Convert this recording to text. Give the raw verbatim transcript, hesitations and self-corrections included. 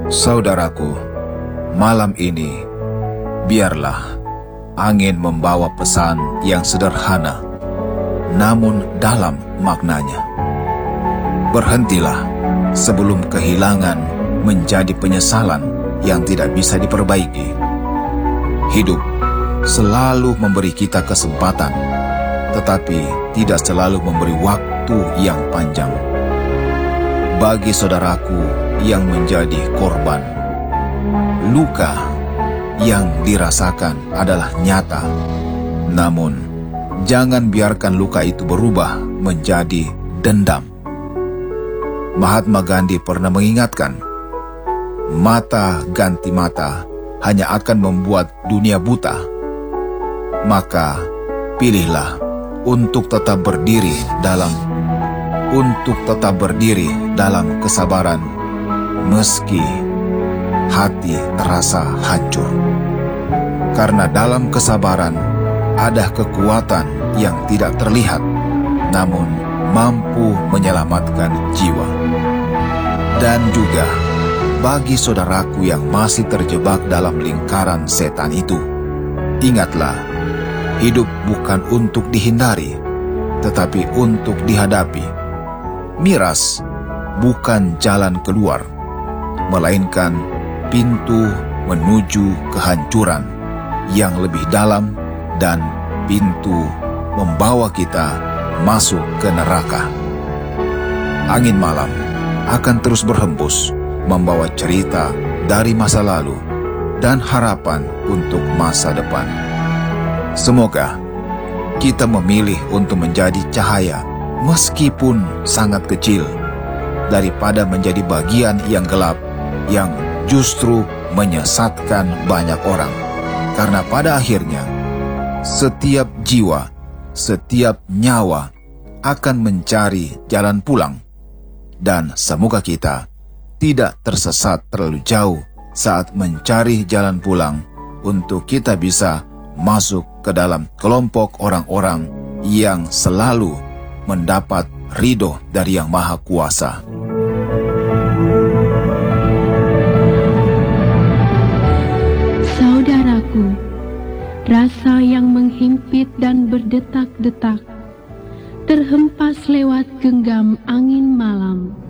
Saudaraku, malam ini biarlah angin membawa pesan yang sederhana, namun dalam maknanya. Berhentilah sebelum kehilangan menjadi penyesalan yang tidak bisa diperbaiki. Hidup selalu memberi kita kesempatan, tetapi tidak selalu memberi waktu yang panjang. Bagi saudaraku yang menjadi korban, luka yang dirasakan adalah nyata. Namun, jangan biarkan luka itu berubah menjadi dendam. Mahatma Gandhi pernah mengingatkan, mata ganti mata hanya akan membuat dunia buta. Maka, pilihlah untuk tetap berdiri dalam untuk tetap berdiri dalam kesabaran meski hati terasa hancur. Karena dalam kesabaran ada kekuatan yang tidak terlihat, namun mampu menyelamatkan jiwa. Dan juga bagi saudaraku yang masih terjebak dalam lingkaran setan itu, ingatlah, hidup bukan untuk dihindari, tetapi untuk dihadapi. Miras bukan jalan keluar, melainkan pintu menuju kehancuran yang lebih dalam dan pintu membawa kita masuk ke neraka. Angin malam akan terus berhembus, membawa cerita dari masa lalu dan harapan untuk masa depan. Semoga kita memilih untuk menjadi cahaya meskipun sangat kecil, daripada menjadi bagian yang gelap yang justru menyesatkan banyak orang. Karena pada akhirnya, setiap jiwa, setiap nyawa akan mencari jalan pulang. Dan semoga kita tidak tersesat terlalu jauh saat mencari jalan pulang, untuk kita bisa masuk ke dalam kelompok orang-orang yang selalu mendapat ridho dari Yang Maha Kuasa. Saudaraku, rasa yang menghimpit dan berdetak-detak terhempas lewat genggam angin malam.